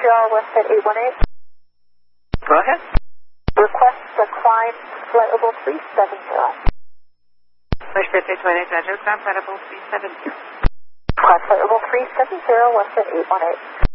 Montreal, Westjet 818. Go ahead. Request the climb flight level 370. Westjet 818, Roger, climb flight level 370. Climb flight level 370, Westjet 818.